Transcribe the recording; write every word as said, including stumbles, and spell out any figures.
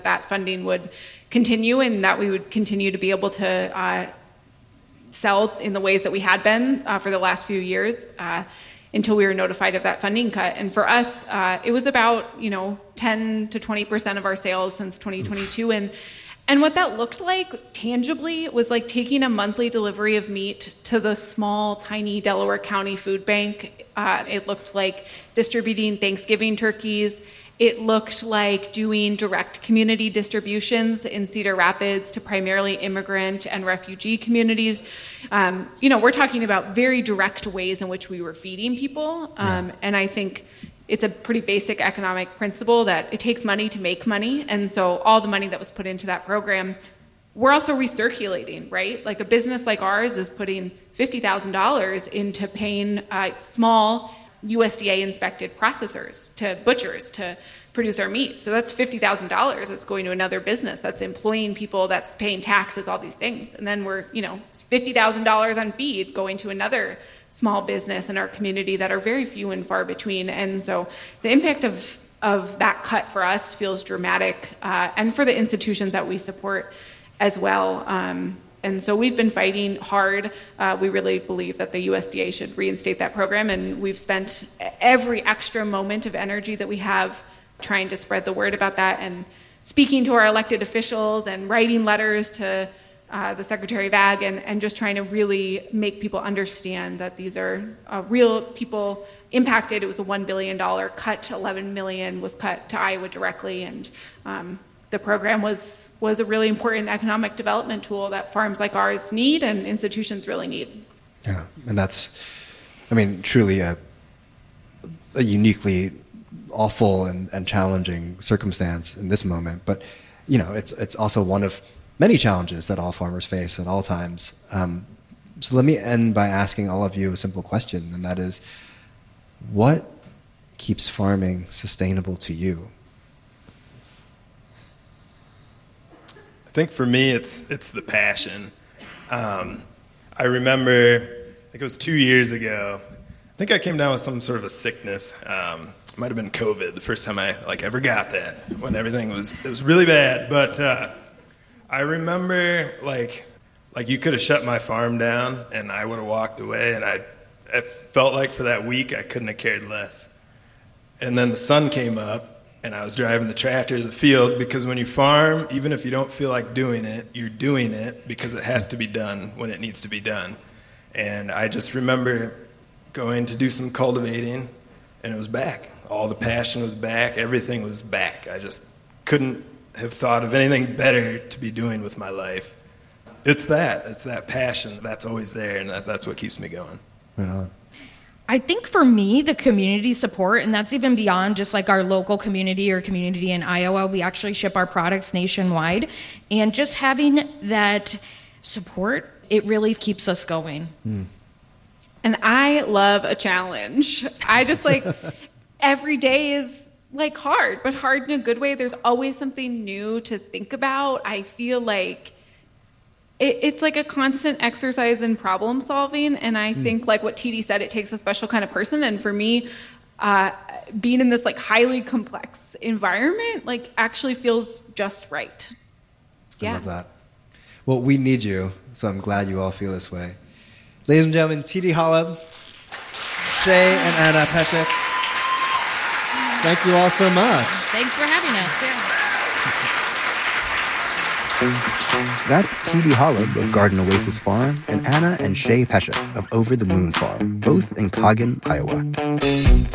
that funding would continue and that we would continue to be able to uh, sell in the ways that we had been uh, for the last few years uh, until we were notified of that funding cut. And for us, uh, it was about, you know, ten to twenty percent of our sales since twenty twenty-two. And And what that looked like tangibly was like taking a monthly delivery of meat to the small, tiny Delaware County food bank. Uh, it looked like distributing Thanksgiving turkeys. It looked like doing direct community distributions in Cedar Rapids to primarily immigrant and refugee communities. Um, you know, we're talking about very direct ways in which we were feeding people. Um, yeah. And I think it's a pretty basic economic principle that it takes money to make money. And so all the money that was put into that program, we're also recirculating, right? Like a business like ours is putting fifty thousand dollars into paying uh, small U S D A-inspected processors, to butchers, to produce our meat. So that's fifty thousand dollars that's going to another business, that's employing people, that's paying taxes, all these things. And then we're, you know, fifty thousand dollars on feed going to another small business in our community that are very few and far between. And so the impact of, of that cut for us feels dramatic, uh, and for the institutions that we support as well. Um, And so we've been fighting hard. Uh, we really believe that the U S D A should reinstate that program, and we've spent every extra moment of energy that we have trying to spread the word about that and speaking to our elected officials and writing letters to uh, the Secretary of Ag, and, and just trying to really make people understand that these are uh, real people impacted. It was a one billion dollars cut, eleven million dollars was cut to Iowa directly, and um, the program was was a really important economic development tool that farms like ours need and institutions really need. Yeah, and that's, I mean, truly a, a uniquely awful and, and challenging circumstance in this moment. But, you know, it's it's also one of many challenges that all farmers face at all times. Um, so let me end by asking all of you a simple question, and that is, what keeps farming sustainable to you? I think for me, it's it's the passion. Um, I remember, I think it was two years ago, I think I came down with some sort of a sickness. Um, it might have been COVID, the first time I like ever got that, when everything was, it was really bad. But uh, I remember, like, like you could have shut my farm down, and I would have walked away, and I, I felt like for that week, I couldn't have cared less. And then the sun came up, and I was driving the tractor to the field, because when you farm, even if you don't feel like doing it, you're doing it because it has to be done when it needs to be done. And I just remember going to do some cultivating, and it was back. All the passion was back. Everything was back. I just couldn't have thought of anything better to be doing with my life. It's that. It's that passion that's always there, and that, that's what keeps me going. Right on. I think for me, the community support, and that's even beyond just like our local community or community in Iowa. We actually ship our products nationwide. And just having that support, it really keeps us going. Mm. And I love a challenge. I just like, every day is like hard, but hard in a good way. There's always something new to think about. I feel like It, it's like a constant exercise in problem solving, and I mm. think, like what T D said, it takes a special kind of person. And for me, uh, being in this like highly complex environment, like actually feels just right. I Yeah. love that. Well, we need you, so I'm glad you all feel this way. Ladies and gentlemen, T D Holub, Shay and Anna Peshek. Thank you all so much. Thanks for having us. Yeah. That's T D Holub of Garden Oasis Farm and Anna and Shay Peshek of Over the Moon Farm, both in Coggan, Iowa.